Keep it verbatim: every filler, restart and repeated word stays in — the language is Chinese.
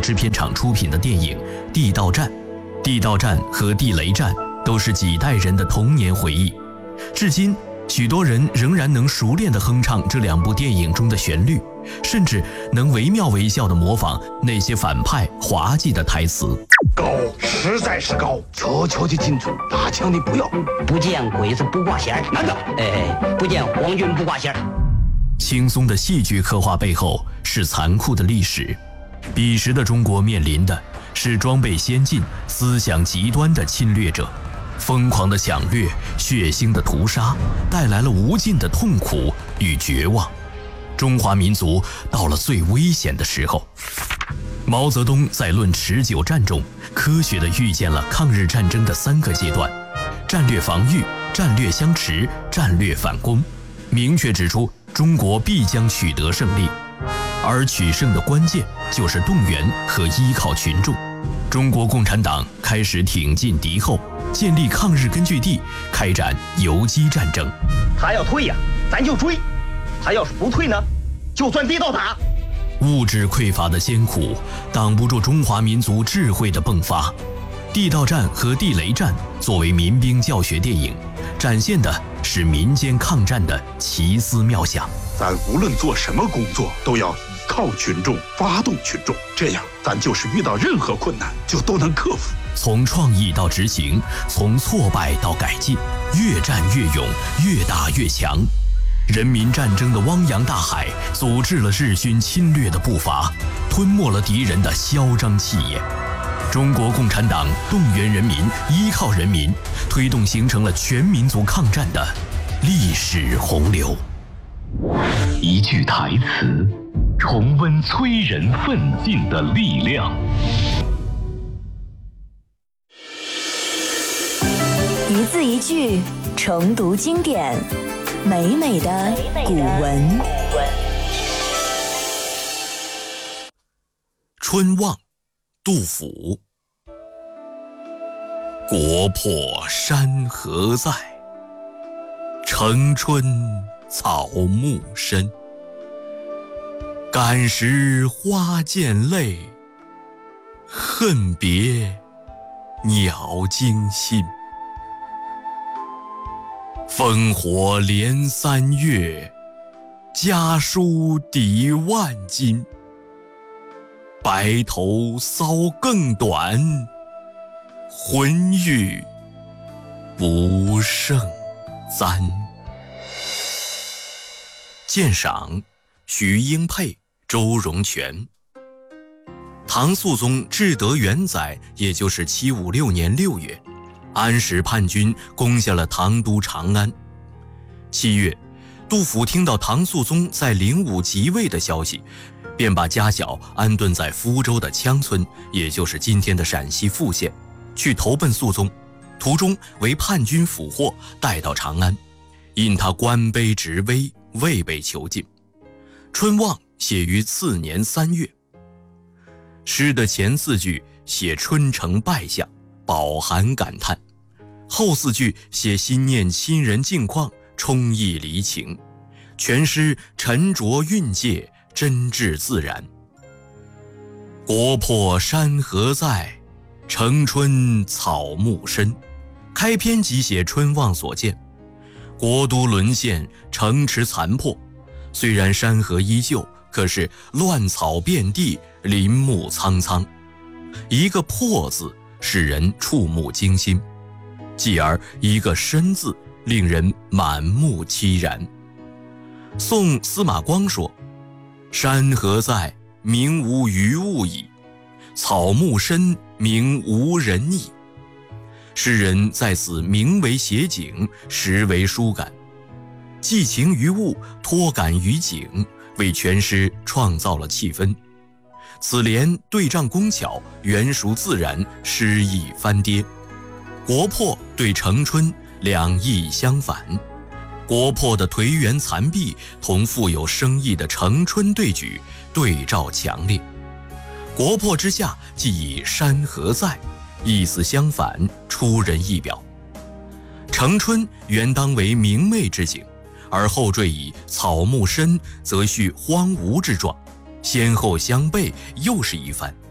制片厂出品的电影《地道战》。地道战和地雷战都是几代人的童年回忆，至今许多人仍然能熟练地哼唱这两部电影中的旋律，甚至能惟妙惟肖地模仿那些反派滑稽的台词。 高，实在是高，悄悄地进村，打枪的不要。 不见鬼子不挂弦， 难道？ 哎，不见皇军不挂弦。 轻松的戏剧刻画背后是残酷的历史。彼时的中国面临的是装备先进、思想极端的侵略者，疯狂的抢掠、血腥的屠杀，带来了无尽的痛苦与绝望。中华民族到了最危险的时候。毛泽东在《论持久战》中科学地预见了抗日战争的三个阶段：战略防御、战略相持、战略反攻，明确指出中国必将取得胜利，而取胜的关键就是动员和依靠群众。中国共产党开始挺进敌后，建立抗日根据地，开展游击战争。 他要退呀，咱就追；他要是不退呢，就钻地道打。 物质匮乏的艰苦挡不住中华民族智慧的迸发。地道战和地雷战作为民兵教学电影，展现的是民间抗战的奇思妙想。 咱无论做什么工作，都要依靠群众，发动群众，这样咱就是遇到任何困难就都能克服。 从创意到执行，从挫败到改进，越战越勇，越打越强。人民战争的汪洋大海阻滞了日军侵略的步伐，吞没了敌人的嚣张气焰。中国共产党动员人民，依靠人民，推动形成了全民族抗战的历史洪流。 一句台词，重温催人奋进的力量。 一字一句，重读经典，美美的古文。 春望，杜甫。国破山河在，城春草木深。感时花溅泪，恨别鸟惊心。烽火连三月，家书抵万金。白头搔更短，浑欲不胜簪。鉴赏：徐英佩、周荣全。唐肃宗至德元载，也就是七五六年六月，安史叛军攻下了唐都长安。七月，杜甫听到唐肃宗在灵武即位的消息，便把家小安顿在福州的羌村，也就是今天的陕西富县，去投奔肃宗，途中为叛军俘获，带到长安。因他官卑职微，未被囚禁。春望写于次年三月。诗的前四句写春城败相，饱含感叹；后四句写心念亲人境况，充溢离情。全诗沉着蕴藉，真挚自然。国破山河在，城春草木深。开篇即写春望所见，国都沦陷，城池残破，虽然山河依旧，可是乱草遍地，林木苍苍。一个破字使人触目惊心，继而一个深字令人满目凄然。宋司马光说：山河在，名无余物矣；草木深，名无人矣。诗人在此名为写景，实为书感，寄情于物，托感于景，为全诗创造了气氛。此联对仗工巧，圆熟自然，诗意翻跌。国破对城春两意相反，国破的颓垣残壁同富有生意的城春对举，对照强烈。国破之下即以山河在，意思相反，出人意表。城春原当为明媚之景，而后缀以草木深，则叙荒芜之状，先后相悖，又是一番。